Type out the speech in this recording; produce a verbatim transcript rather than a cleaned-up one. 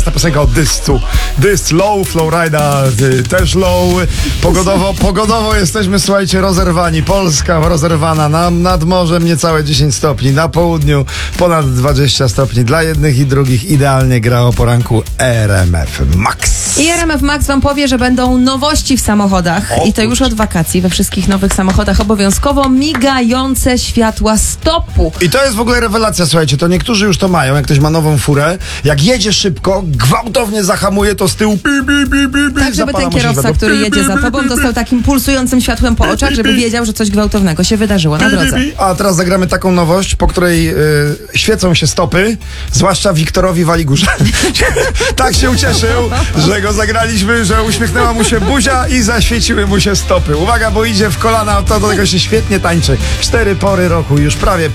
Ta piosenka o dyscu. Dysc low, flowrida y, też low. Pogodowo, pogodowo jesteśmy, słuchajcie, rozerwani. Polska rozerwana. Na, nad morzem niecałe dziesięć stopni. Na południu ponad dwadzieścia stopni. Dla jednych i drugich idealnie gra o poranku R M F Max. I R M F Max wam powie, że będą nowości w samochodach. O, I to już od wakacji. We wszystkich nowych samochodach obowiązkowo migające światła stopu. I to jest w ogóle rewelacja, słuchajcie, to niektórzy już to mają, jak ktoś ma nową furę, jak jedzie szybko, gwałtownie zahamuje, to z tyłu pi, pi, pi, pi, pi, Tak, żeby zapala ten mu się kierowca, światło. który Pi, jedzie pi, za pi, tobą, pi, pi, dostał takim pulsującym światłem po oczach, żeby wiedział, że coś gwałtownego się wydarzyło na drodze. A teraz zagramy taką nowość, po której y, świecą się stopy, zwłaszcza Wiktorowi Waligurze. Tak się ucieszył, że go zagraliśmy, że uśmiechnęła mu się buzia i zaświeciły mu się stopy. Uwaga, bo idzie w kolana, to do tego się świetnie tańczy. Cztery pory roku, już prawie